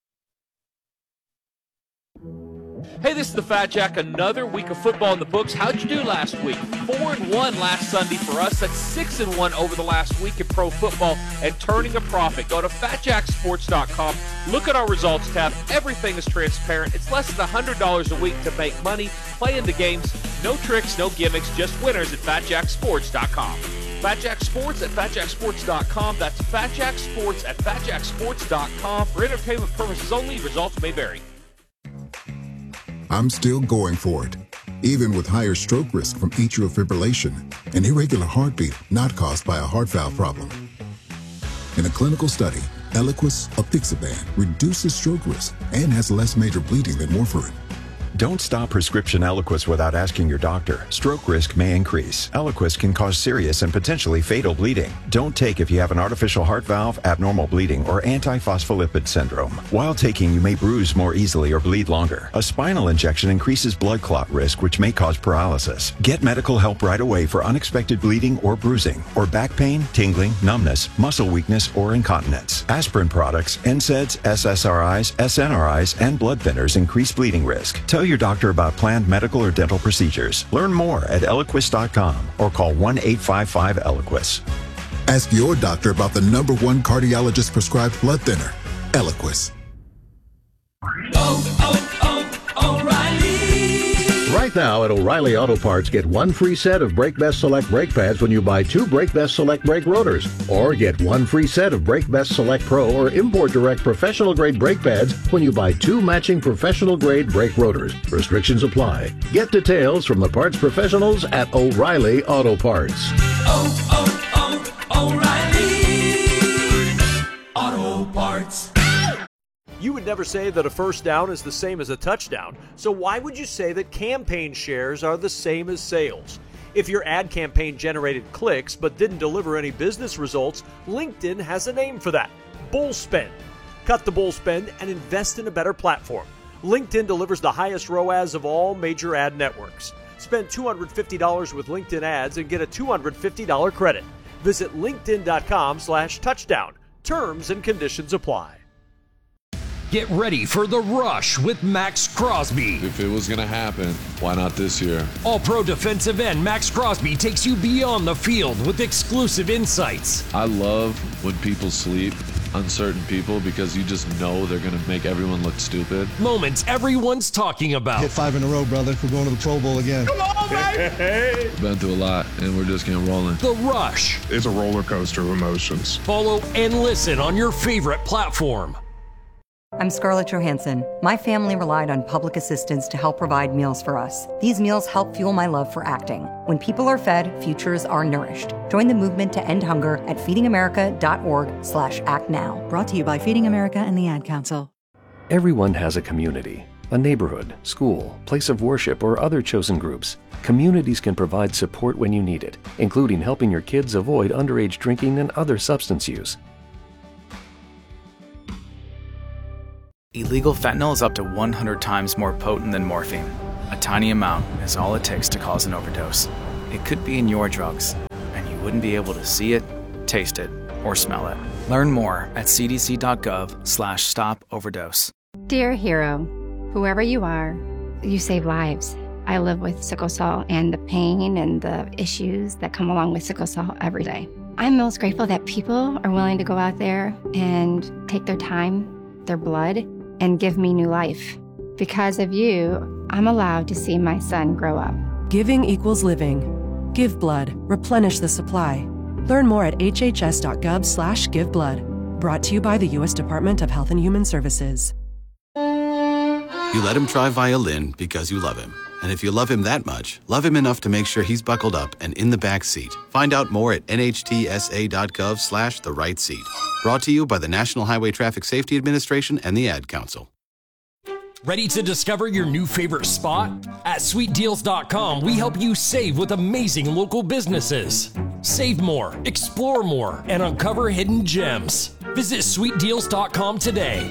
Hey, this is the Fat Jack. Another week of football in the books. How'd you do last week? 4-1 last Sunday for us. That's 6-1 over the last week in pro football and turning a profit. Go to FatJackSports.com. Look at our results tab. Everything is transparent. It's less than $100 a week to make money. Play in the games. No tricks, no gimmicks. Just winners at FatJackSports.com. FatJack Sports at FatJackSports.com. That's FatJackSports at FatJackSports.com. For entertainment purposes only. Results may vary. I'm still going for it, even with higher stroke risk from atrial fibrillation, an irregular heartbeat not caused by a heart valve problem. In a clinical study, Eliquis apixaban reduces stroke risk and has less major bleeding than warfarin. Don't stop prescription Eliquis without asking your doctor. Stroke risk may increase. Eliquis can cause serious and potentially fatal bleeding. Don't take if you have an artificial heart valve, abnormal bleeding, or antiphospholipid syndrome. While taking, you may bruise more easily or bleed longer. A spinal injection increases blood clot risk, which may cause paralysis. Get medical help right away for unexpected bleeding or bruising, or back pain, tingling, numbness, muscle weakness, or incontinence. Aspirin products, NSAIDs, SSRIs, SNRIs, and blood thinners increase bleeding risk. Tell your doctor about planned medical or dental procedures. Learn more at Eliquis.com or call 1-855-ELIQUIS. Ask your doctor about the #1 cardiologist prescribed blood thinner, Eliquis. Right now at O'Reilly Auto Parts, get 1 free set of Brake Best Select brake pads when you buy 2 Brake Best Select brake rotors. Or get 1 free set of Brake Best Select Pro or Import Direct professional grade brake pads when you buy 2 matching professional grade brake rotors. Restrictions apply. Get details from the parts professionals at O'Reilly Auto Parts. O'Reilly Auto Parts. You would never say that a first down is the same as a touchdown, so why would you say that campaign shares are the same as sales? If your ad campaign generated clicks but didn't deliver any business results, LinkedIn has a name for that: bull spend. Cut the bull spend and invest in a better platform. LinkedIn delivers the highest ROAS of all major ad networks. Spend $250 with LinkedIn ads and get a $250 credit. Visit linkedin.com/touchdown. Terms and conditions apply. Get ready for the rush with Max Crosby. If it was going to happen, why not this year? All-pro defensive end Max Crosby takes you beyond the field with exclusive insights. I love when people sleep on certain people because you just know they're going to make everyone look stupid. Moments everyone's talking about. Hit 5 in a row, brother. We're going to the Pro Bowl again. Come on, baby! Been through a lot, and we're just getting rolling. The Rush. It's a roller coaster of emotions. Follow and listen on your favorite platform. I'm Scarlett Johansson. My family relied on public assistance to help provide meals for us. These meals help fuel my love for acting. When people are fed, futures are nourished. Join the movement to end hunger at feedingamerica.org/actnow. Brought to you by Feeding America and the Ad Council. Everyone has a community, a neighborhood, school, place of worship, or other chosen groups. Communities can provide support when you need it, including helping your kids avoid underage drinking and other substance use. Illegal fentanyl is up to 100 times more potent than morphine. A tiny amount is all it takes to cause an overdose. It could be in your drugs, and you wouldn't be able to see it, taste it, or smell it. Learn more at cdc.gov/stop-overdose. Dear hero, whoever you are, you save lives. I live with sickle cell and the pain and the issues that come along with sickle cell every day. I'm most grateful that people are willing to go out there and take their time, their blood, and give me new life. Because of you, I'm allowed to see my son grow up. Giving equals living. Give blood. Replenish the supply. Learn more at hhs.gov/giveblood. Brought to you by the U.S. Department of Health and Human Services. You let him try violin because you love him. And if you love him that much, love him enough to make sure he's buckled up and in the back seat. Find out more at nhtsa.gov/the-right-seat. Brought to you by the National Highway Traffic Safety Administration and the Ad Council. Ready to discover your new favorite spot? At sweetdeals.com, we help you save with amazing local businesses. Save more, explore more, and uncover hidden gems. Visit sweetdeals.com today.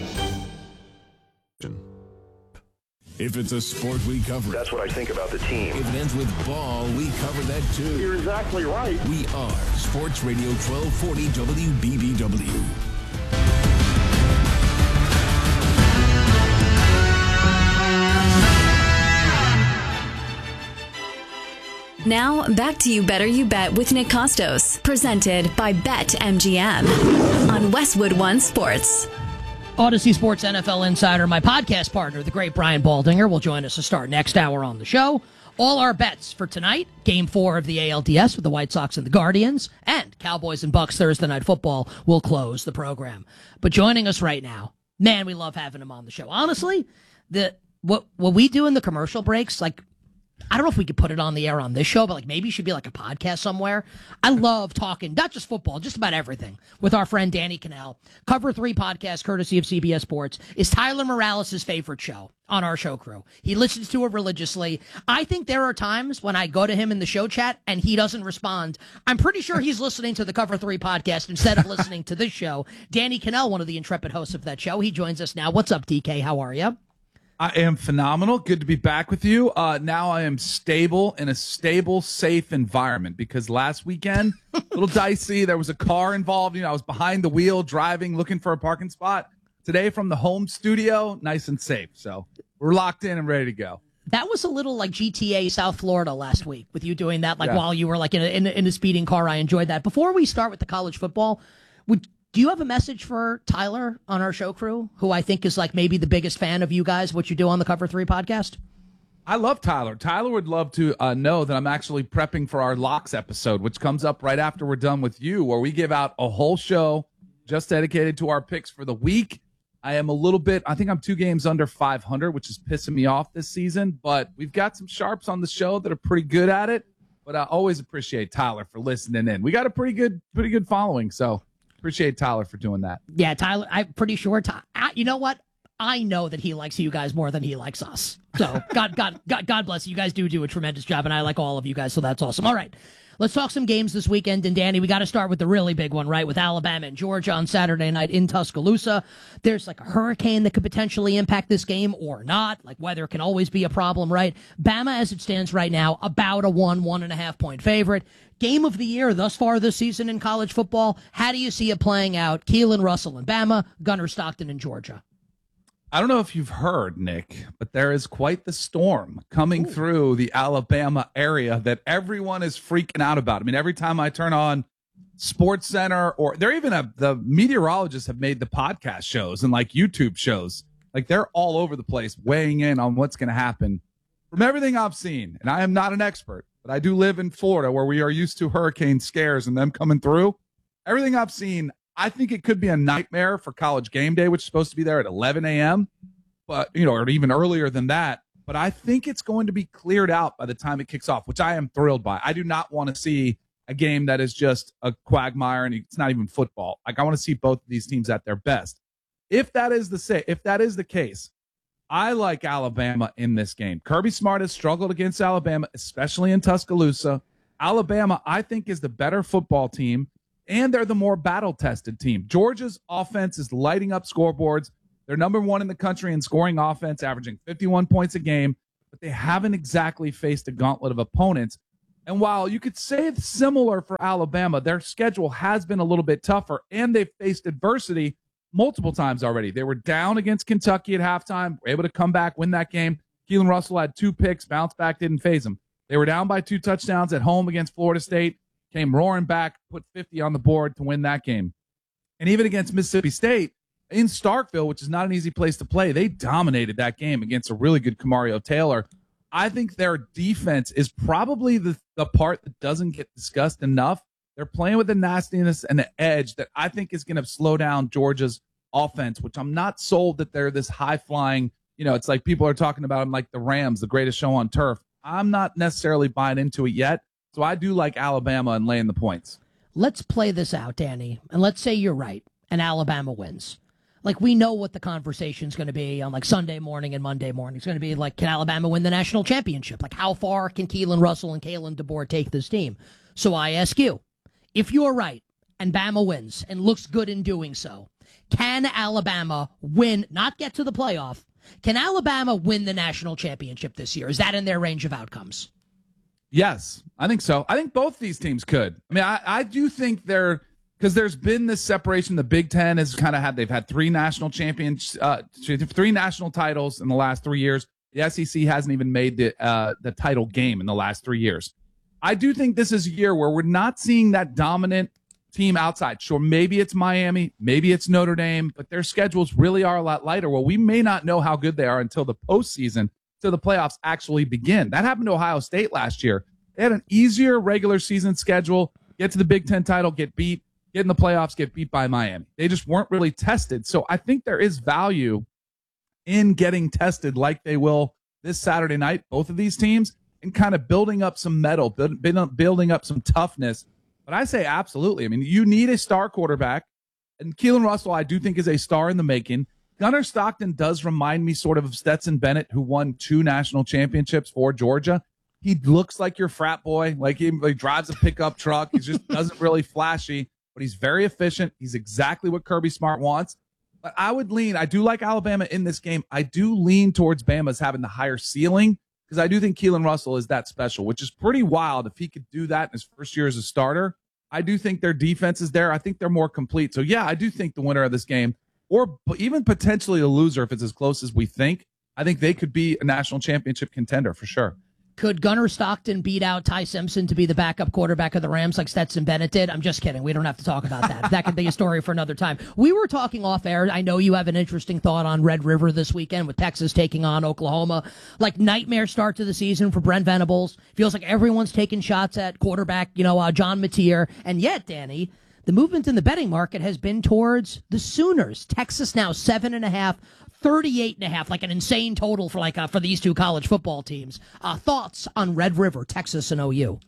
If it's a sport, we cover it. That's what I think about the team. If it ends with ball, we cover that too. You're exactly right. We are Sports Radio 1240 WBBW. Now, back to You Better You Bet with Nick Costos, presented by BetMGM on Westwood One Sports. Odyssey Sports NFL Insider, my podcast partner, the great Brian Baldinger, will join us to start next hour on the show. All our bets for tonight, Game 4 of the ALDS with the White Sox and the Guardians, and Cowboys and Bucks Thursday Night Football will close the program. But joining us right now, man, we love having him on the show. Honestly, what we do in the commercial breaks, like, I don't know if we could put it on the air on this show, but like maybe it should be like a podcast somewhere. I love talking, not just football, just about everything with our friend Danny Cannell. Cover 3 podcast, courtesy of CBS Sports, is Tyler Morales' favorite show on our show crew. He listens to it religiously. I think there are times when I go to him in the show chat and he doesn't respond. I'm pretty sure he's listening to the Cover 3 podcast instead of listening to this show. Danny Cannell, one of the intrepid hosts of that show, he joins us now. What's up, DK? How are you? I am phenomenal. Good to be back with you. Now I am stable in a stable, safe environment because last weekend, a little dicey. There was a car involved. I was behind the wheel driving, looking for a parking spot. Today from the home studio, nice and safe. So we're locked in and ready to go. That was a little like GTA South Florida last week with you doing that, while you were like in a speeding car. I enjoyed that. Before we start with the college football, do you have a message for Tyler on our show crew, who I think is like maybe the biggest fan of you guys, what you do on the Cover 3 podcast? I love Tyler. Tyler would love to know that I'm actually prepping for our Locks episode, which comes up right after we're done with you, where we give out a whole show just dedicated to our picks for the week. I am I think I'm 2 games under 500, which is pissing me off this season, but we've got some sharps on the show that are pretty good at it, but I always appreciate Tyler for listening in. We got a pretty good following, so appreciate Tyler for doing that. Yeah, Tyler, I'm pretty sure. You know what? I know that he likes you guys more than he likes us. So God bless you. You guys do a tremendous job, and I like all of you guys, so that's awesome. All right, let's talk some games this weekend. And Danny, we got to start with the really big one, right? With Alabama and Georgia on Saturday night in Tuscaloosa. There's like a hurricane that could potentially impact this game or not. Like weather can always be a problem, right? Bama, as it stands right now, about a 1.5 point favorite. Game of the year thus far this season in college football. How do you see it playing out? Keelan Russell and Bama, Gunnar Stockton and Georgia. I don't know if you've heard, Nick, but there is quite the storm coming through the Alabama area that everyone is freaking out about. I mean, every time I turn on Sports Center, or the meteorologists have made the podcast shows and like YouTube shows. Like they're all over the place weighing in on what's going to happen. From everything I've seen, and I am not an expert, but I do live in Florida where we are used to hurricane scares and them coming through. Everything I've seen, I think it could be a nightmare for College Game Day, which is supposed to be there at 11 a.m., but or even earlier than that. But I think it's going to be cleared out by the time it kicks off, which I am thrilled by. I do not want to see a game that is just a quagmire and it's not even football. Like I want to see both of these teams at their best. If that is the case, I like Alabama in this game. Kirby Smart has struggled against Alabama, especially in Tuscaloosa. Alabama, I think, is the better football team, and they're the more battle-tested team. Georgia's offense is lighting up scoreboards. They're number one in the country in scoring offense, averaging 51 points a game, but they haven't exactly faced a gauntlet of opponents. And while you could say it's similar for Alabama, their schedule has been a little bit tougher, and they've faced adversity multiple times already. They were down against Kentucky at halftime, were able to come back, win that game. Keelan Russell had 2 picks, bounced back, didn't phase them. They were down by 2 touchdowns at home against Florida State, came roaring back, put 50 on the board to win that game. And even against Mississippi State in Starkville, which is not an easy place to play, they dominated that game against a really good Kamario Taylor. I think their defense is probably the part that doesn't get discussed enough. They're playing with the nastiness and the edge that I think is going to slow down Georgia's offense, which I'm not sold that they're this high-flying, it's like people are talking about them like the Rams, the greatest show on turf. I'm not necessarily buying into it yet, so I do like Alabama and laying the points. Let's play this out, Danny, and let's say you're right and Alabama wins. Like, we know what the conversation's going to be on, like, Sunday morning and Monday morning. It's going to be, like, can Alabama win the national championship? Like, how far can Keelan Russell and Kalen DeBoer take this team? So I ask you, if you're right and Bama wins and looks good in doing so, can Alabama win, not get to the playoff, can Alabama win the national championship this year? Is that in their range of outcomes? Yes, I think so. I think both these teams could. I mean, I do think they're... Because there's been this separation. The Big Ten has kind of they've had 3 national champions, 3 national titles in the last 3 years. The SEC hasn't even made the title game in the last 3 years. I do think this is a year where we're not seeing that dominant team outside. Sure, maybe it's Miami, maybe it's Notre Dame, but their schedules really are a lot lighter. Well, we may not know how good they are until the postseason, until the playoffs actually begin. That happened to Ohio State last year. They had an easier regular season schedule, get to the Big Ten title, get beat. Get in the playoffs, get beat by Miami. They just weren't really tested. So I think there is value in getting tested like they will this Saturday night, both of these teams, and kind of building up some mettle, building up some toughness. But I say absolutely. I mean, you need a star quarterback, and Keelan Russell I do think is a star in the making. Gunnar Stockton does remind me sort of Stetson Bennett, who won 2 national championships for Georgia. He looks like your frat boy, like he drives a pickup truck. He just doesn't really flashy. But he's very efficient. He's exactly what Kirby Smart wants. But I do like Alabama in this game. I do lean towards Bama's having the higher ceiling because I do think Keelan Russell is that special, which is pretty wild if he could do that in his first year as a starter. I do think their defense is there. I think they're more complete. So, yeah, I do think the winner of this game, or even potentially a loser if it's as close as we think, I think they could be a national championship contender for sure. Could Gunnar Stockton beat out Ty Simpson to be the backup quarterback of the Rams like Stetson Bennett did? I'm just kidding. We don't have to talk about that. That could be a story for another time. We were talking off air. I know you have an interesting thought on Red River this weekend with Texas taking on Oklahoma. Like, nightmare start to the season for Brent Venables. Feels like everyone's taking shots at quarterback, John Mateer. And yet, Danny, the movement in the betting market has been towards the Sooners. Texas now 7.5. 38.5, like an insane total for these two college football teams. Thoughts on Red River, Texas, and OU?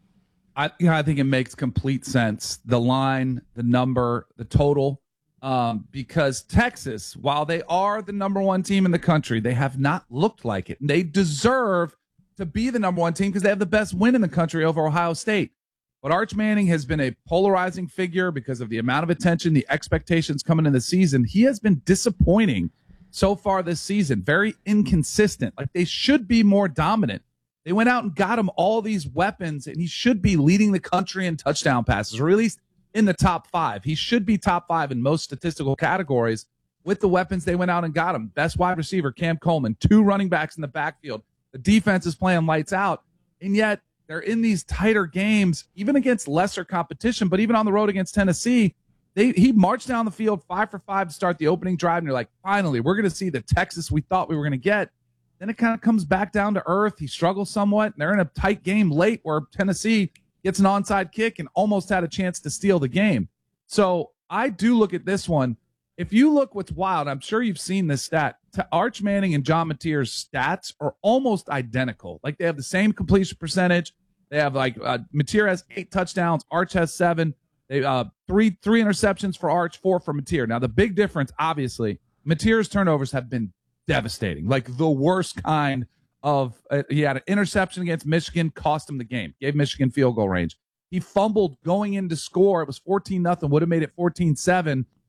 I think it makes complete sense. The line, the number, the total, because Texas, while they are the number 1 team in the country, they have not looked like it. They deserve to be the number 1 team because they have the best win in the country over Ohio State. But Arch Manning has been a polarizing figure because of the amount of attention, the expectations coming in the season. He has been disappointing so far this season, very inconsistent. Like, they should be more dominant. They went out and got him all these weapons, and he should be leading the country in touchdown passes, or at least in the top 5. He should be top 5 in most statistical categories with the weapons they went out and got him. Best wide receiver, Cam Coleman, 2 running backs in the backfield. The defense is playing lights out, and yet they're in these tighter games, even against lesser competition, but even on the road against Tennessee. He marched down the field 5 for 5 to start the opening drive, and you're like, finally, we're going to see the Texas we thought we were going to get. Then it kind of comes back down to earth. He struggles somewhat, and they're in a tight game late where Tennessee gets an onside kick and almost had a chance to steal the game. So I do look at this one. If you look what's wild, I'm sure you've seen this stat. Arch Manning and John Mateer's stats are almost identical. Like, they have the same completion percentage. They have, Mateer has 8 touchdowns. Arch has 7. They three interceptions for Arch, 4 for Mateer. Now, the big difference, obviously, Mateer's turnovers have been devastating, like the worst kind of he had an interception against Michigan, cost him the game, gave Michigan field goal range. He fumbled going in to score. It was 14-0, would have made it 14-7.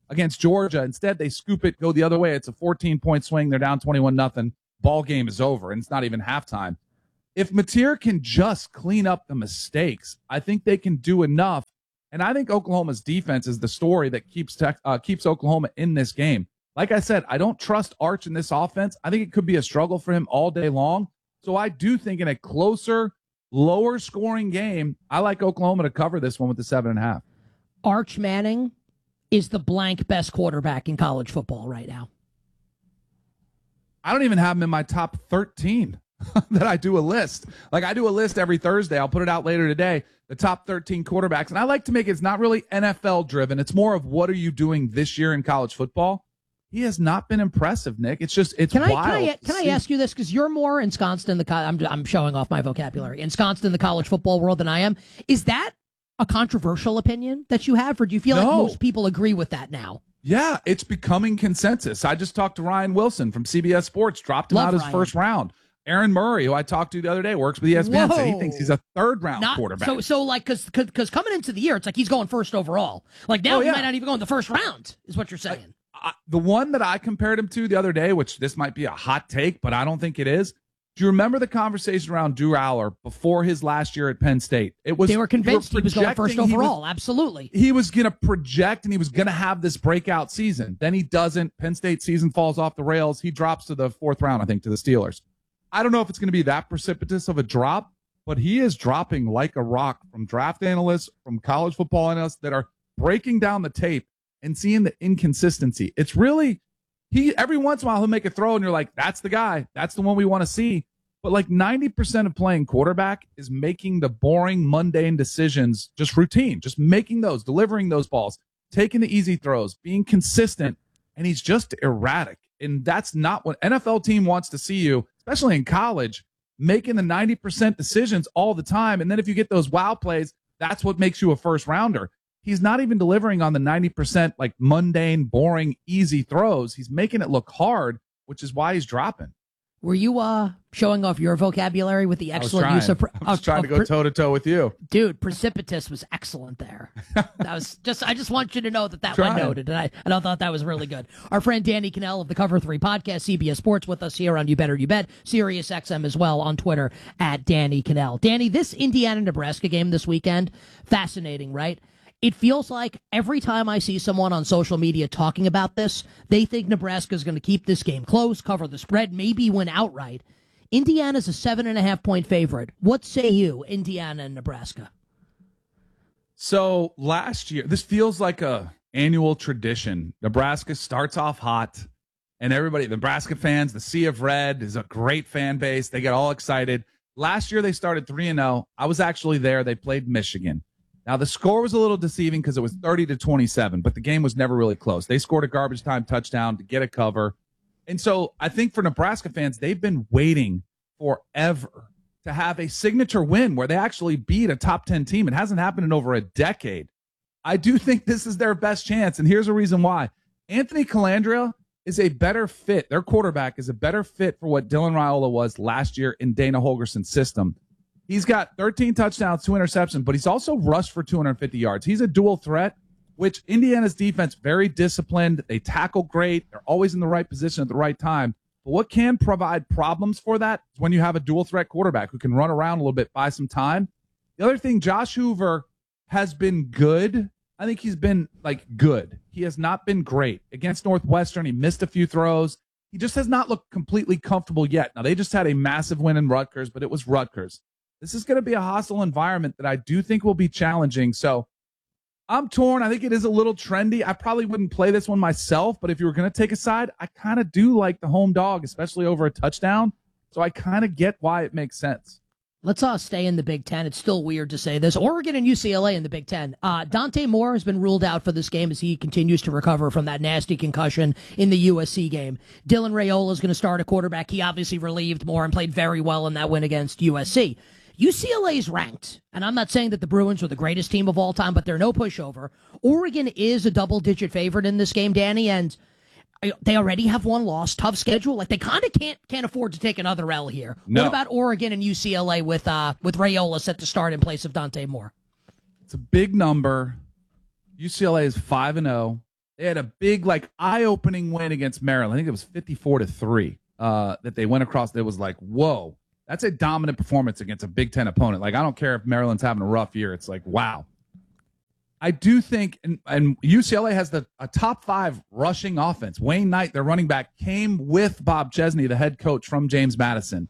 against Georgia. Instead, they scoop it, go the other way. It's a 14-point swing. They're down 21-0. Ball game is over, and it's not even halftime. If Mateer can just clean up the mistakes, I think they can do enough. And I think Oklahoma's defense is the story that keeps Oklahoma in this game. Like I said, I don't trust Arch in this offense. I think it could be a struggle for him all day long. So I do think in a closer, lower scoring game, I like Oklahoma to cover this one with the 7.5. Arch Manning is the blank best quarterback in college football right now. I don't even have him in my top 13 that I do a list. Like I do a list every Thursday. I'll put it out later today, the top 13 quarterbacks. And I like to make it's not really NFL driven. It's more of what are you doing this year in college football? He has not been impressive, Nick. It's just, it's wild. Can I ask you this? Because you're more ensconced in I'm showing off my vocabulary, ensconced in the college football world than I am. Is that a controversial opinion that you have, or do you feel like most people agree with that now? Yeah, it's becoming consensus. I just talked to Ryan Wilson from CBS Sports, dropped him out his first round. Aaron Murray, who I talked to the other day, works with ESPN, said he thinks he's a third-round quarterback. So like, because coming into the year, it's like he's going first overall. Like now he might not even go in the first round, is what you're saying. The one that I compared him to the other day, which this might be a hot take, but I don't think it is. Do you remember the conversation around Drew Aller before his last year at Penn State? They were convinced he was going first overall. Absolutely. He was going to project and he was going to have this breakout season. Then he doesn't. Penn State season falls off the rails. He drops to the 4th round, I think, to the Steelers. I don't know if it's going to be that precipitous of a drop, but he is dropping like a rock from draft analysts, from college football analysts that are breaking down the tape and seeing the inconsistency. It's really, every once in a while he'll make a throw and you're like, that's the guy. That's the one we want to see. But like 90% of playing quarterback is making the boring, mundane decisions just routine, just making those, delivering those balls, taking the easy throws, being consistent, and he's just erratic. And that's not what NFL team wants to see you, especially in college, making the 90% decisions all the time. And then if you get those wow plays, that's what makes you a first rounder. He's not even delivering on the 90% like mundane, boring, easy throws. He's making it look hard, which is why he's dropping. Were you showing off your vocabulary with the excellent use of... I was trying to go toe-to-toe with you. Dude, precipitous was excellent there. That was I just want you to know that one noted, and I thought that was really good. Our friend Danny Cannell of the Cover 3 podcast, CBS Sports, with us here on You Better You Bet, Sirius XM as well on Twitter at Danny Cannell. Danny, this Indiana-Nebraska game this weekend, fascinating, right? It feels like every time I see someone on social media talking about this, they think Nebraska is going to keep this game close, cover the spread, maybe win outright. Indiana's a 7.5-point favorite. What say you, Indiana and Nebraska? So last year, this feels like a annual tradition. Nebraska starts off hot, and everybody, the Nebraska fans, the Sea of Red is a great fan base. They get all excited. Last year, they started 3-0. I was actually there. They played Michigan. Now, the score was a little deceiving because it was 30-27, but the game was never really close. They scored a garbage time touchdown to get a cover. And so I think for Nebraska fans, they've been waiting forever to have a signature win where they actually beat a top 10 team. It hasn't happened in over a decade. I do think this is their best chance, and here's a reason why. Anthony Calandria is a better fit. Their quarterback is a better fit for what Dylan Raiola was last year in Dana Holgerson's system. He's got 13 touchdowns, 2 interceptions, but he's also rushed for 250 yards. He's a dual threat, which Indiana's defense, very disciplined. They tackle great. They're always in the right position at the right time. But what can provide problems for that is when you have a dual threat quarterback who can run around a little bit, buy some time. The other thing, Josh Hoover has been good. I think he's been, good. He has not been great. Against Northwestern, he missed a few throws. He just has not looked completely comfortable yet. Now, they just had a massive win in Rutgers, but it was Rutgers. This is going to be a hostile environment that I do think will be challenging. So I'm torn. I think it is a little trendy. I probably wouldn't play this one myself, but if you were going to take a side, I kind of do like the home dog, especially over a touchdown. So I kind of get why it makes sense. Let's stay in the Big Ten. It's still weird to say this. Oregon and UCLA in the Big Ten. Dante Moore has been ruled out for this game as he continues to recover from that nasty concussion in the USC game. Dylan Raiola is going to start a quarterback. He obviously relieved Moore and played very well in that win against USC. UCLA is ranked, and I'm not saying that the Bruins are the greatest team of all time, but they're no pushover. Oregon is a double-digit favorite in this game, Danny, and they already have one loss, tough schedule. Like, they kind of can't afford to take another L here. No. What about Oregon and UCLA with Raiola set to start in place of Dante Moore? It's a big number. UCLA is 5-0. They had a big, eye-opening win against Maryland. I think it was 54-3 that they went across. It was like, whoa, that's a dominant performance against a Big Ten opponent. Like, I don't care if Maryland's having a rough year. It's like, wow. I do think, and UCLA has a top 5 rushing offense. Wayne Knight, their running back, came with Bob Chesney, the head coach from James Madison.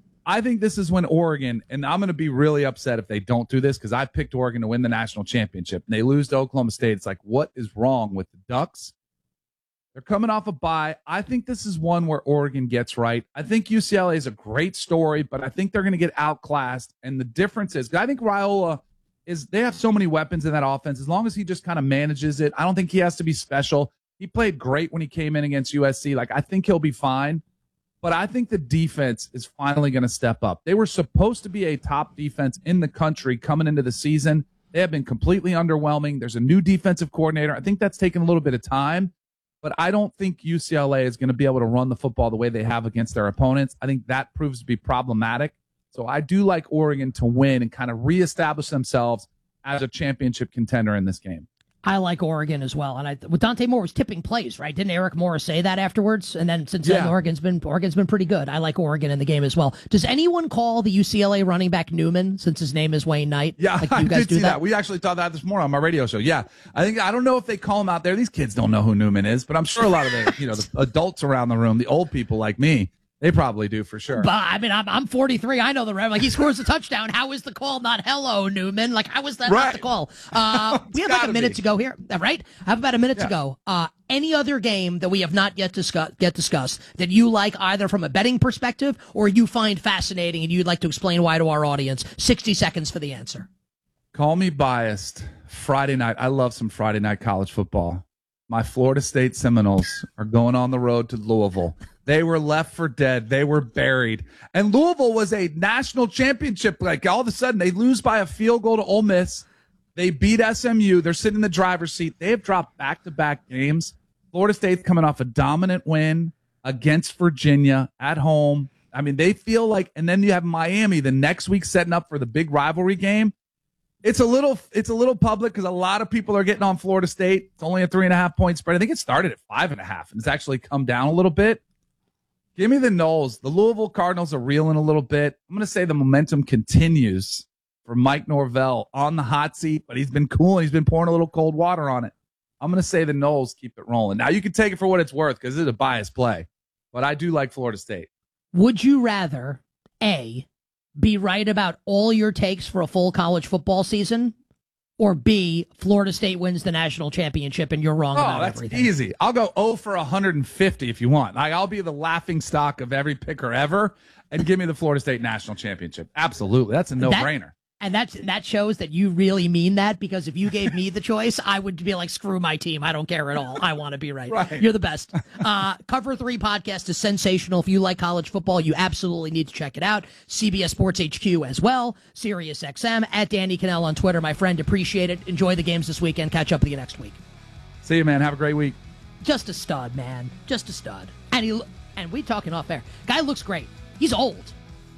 I think this is when Oregon, and I'm going to be really upset if they don't do this because I picked Oregon to win the national championship. And they lose to Oklahoma State. It's like, what is wrong with the Ducks? They're coming off a bye. I think this is one where Oregon gets right. I think UCLA is a great story, but I think they're going to get outclassed. And the difference is, I think Raiola they have so many weapons in that offense. As long as he just kind of manages it, I don't think he has to be special. He played great when he came in against USC. I think he'll be fine. But I think the defense is finally going to step up. They were supposed to be a top defense in the country coming into the season. They have been completely underwhelming. There's a new defensive coordinator. I think that's taken a little bit of time. But I don't think UCLA is going to be able to run the football the way they have against their opponents. I think that proves to be problematic. So I do like Oregon to win and kind of reestablish themselves as a championship contender in this game. I like Oregon as well. And with Dante Moore was tipping plays, right? Didn't Eric Morris say that afterwards? And then since then, Oregon's been pretty good. I like Oregon in the game as well. Does anyone call the UCLA running back Newman since his name is Wayne Knight? Yeah, you guys did see that. We actually thought that this morning on my radio show. Yeah, I don't know if they call him out there. These kids don't know who Newman is, but I'm sure a lot of the adults around the room, the old people like me, they probably do for sure. But I mean, I'm 43. I know the ref. He scores a touchdown. How is the call not hello, Newman? How is that not the call? We have a minute to go here, right? I have about a minute to go. Any other game that we have not yet discussed that you like either from a betting perspective or you find fascinating and you'd like to explain why to our audience? 60 seconds for the answer. Call me biased. Friday night. I love some Friday night college football. My Florida State Seminoles are going on the road to Louisville. They were left for dead. They were buried. And Louisville was a national championship. All of a sudden, they lose by a field goal to Ole Miss. They beat SMU. They're sitting in the driver's seat. They have dropped back-to-back games. Florida State's coming off a dominant win against Virginia at home. I mean, they feel like, and then you have Miami the next week setting up for the big rivalry game. It's a little public because a lot of people are getting on Florida State. It's only a 3.5-point spread. I think it started at 5.5, and it's actually come down a little bit. Give me the Noles. The Louisville Cardinals are reeling a little bit. I'm going to say the momentum continues for Mike Norvell on the hot seat, but he's been cool and he's been pouring a little cold water on it. I'm going to say the Noles keep it rolling. Now, you can take it for what it's worth because it's a biased play, but I do like Florida State. Would you rather, A, be right about all your takes for a full college football season, or B, Florida State wins the national championship and you're wrong about everything? That's easy. I'll go 0 for 150 if you want. I'll be the laughing stock of every picker ever and give me the Florida State national championship. Absolutely. That's a no-brainer. And that shows that you really mean that, because if you gave me the choice, I would be like, screw my team. I don't care at all. I want to be right. You're the best. Cover 3 podcast is sensational. If you like college football, you absolutely need to check it out. CBS Sports HQ as well. Sirius XM. At Danny Cannell on Twitter, my friend. Appreciate it. Enjoy the games this weekend. Catch up with you next week. See you, man. Have a great week. Just a stud, man. Just a stud. And we talking off air. Guy looks great. He's old.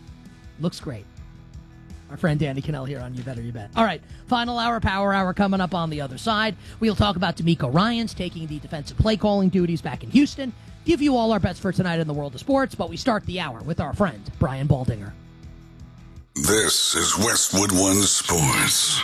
Looks great. Our friend Danny Cannell here on You Better You Bet. All right, final hour, power hour coming up on the other side. We'll talk about D'Amico Ryans taking the defensive play calling duties back in Houston. Give you all our bets for tonight in the world of sports, but we start the hour with our friend Brian Baldinger. This is Westwood One Sports.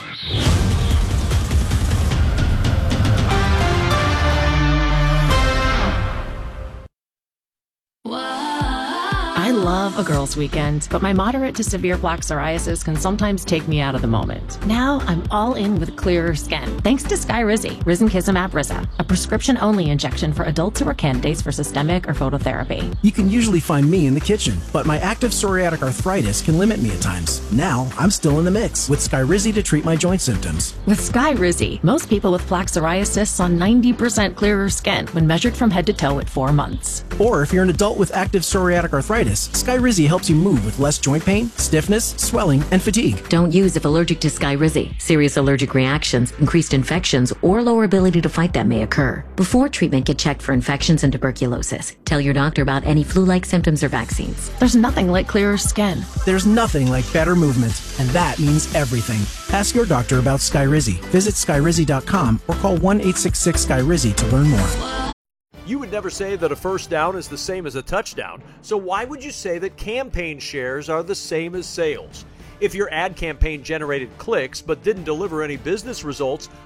I love a girls' weekend, but my moderate to severe plaque psoriasis can sometimes take me out of the moment. Now I'm all in with clearer skin, thanks to Skyrizi, Risankizumab Rizza, a prescription-only injection for adults who are candidates for systemic or phototherapy. You can usually find me in the kitchen, but my active psoriatic arthritis can limit me at times. Now I'm still in the mix with Skyrizi to treat my joint symptoms. With Skyrizi, most people with plaque psoriasis saw 90% clearer skin when measured from head to toe at 4 months. Or if you're an adult with active psoriatic arthritis, Skyrizi Skyrizi helps you move with less joint pain, stiffness, swelling, and fatigue. Don't use if allergic to Skyrizi. Serious allergic reactions, increased infections, or lower ability to fight them may occur. Before treatment, get checked for infections and tuberculosis. Tell your doctor about any flu-like symptoms or vaccines. There's nothing like clearer skin. There's nothing like better movement, and that means everything. Ask your doctor about Skyrizi. Visit Skyrizi.com or call 1-866-SKYRIZI to learn more. You would never say that a first down is the same as a touchdown, so why would you say that campaign shares are the same as sales? If your ad campaign generated clicks but didn't deliver any business results,